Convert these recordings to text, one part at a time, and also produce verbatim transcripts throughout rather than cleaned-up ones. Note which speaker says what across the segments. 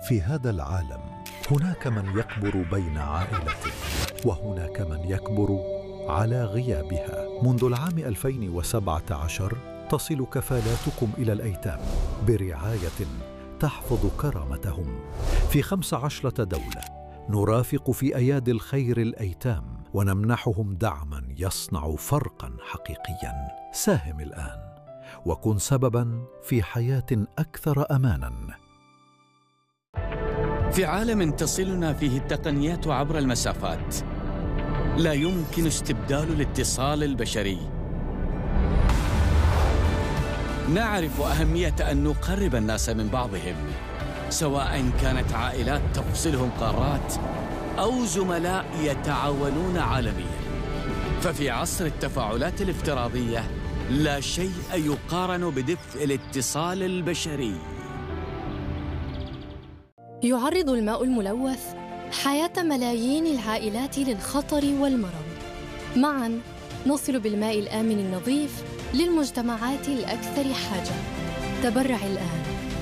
Speaker 1: في هذا العالم هناك من يكبر بين عائلته، وهناك من يكبر على غيابها. منذ العام ألفين وسبعة عشر تصل كفالاتكم إلى الأيتام برعاية تحفظ كرامتهم في خمس عشرة دولة. نرافق في أيادي الخير الأيتام ونمنحهم دعما يصنع فرقا حقيقيا. ساهم الآن وكن سببا في حياة أكثر أمانا.
Speaker 2: في عالم تصلنا فيه التقنيات عبر المسافات، لا يمكن استبدال الاتصال البشري. نعرف أهمية أن نقرب الناس من بعضهم، سواء كانت عائلات تفصلهم قارات أو زملاء يتعاونون عالميا. ففي عصر التفاعلات الافتراضية لا شيء يقارن بدفء الاتصال البشري.
Speaker 3: يعرض الماء الملوث حياة ملايين العائلات للخطر والمرض. معاً نصل بالماء الآمن النظيف للمجتمعات الأكثر حاجة. تبرع الآن.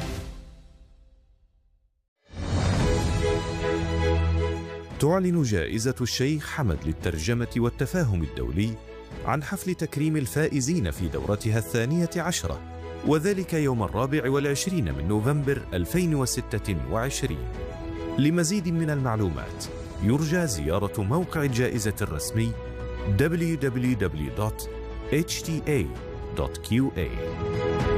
Speaker 4: تعلن جائزة الشيخ حمد للترجمة والتفاهم الدولي عن حفل تكريم الفائزين في دورتها الثانية عشرة، وذلك يوم الرابع والعشرين من نوفمبر ألفين وستة وعشرين. لمزيد من المعلومات يرجى زيارة موقع الجائزة الرسمي دبليو دبليو دبليو دوت إتش تي إيه دوت كيو إيه.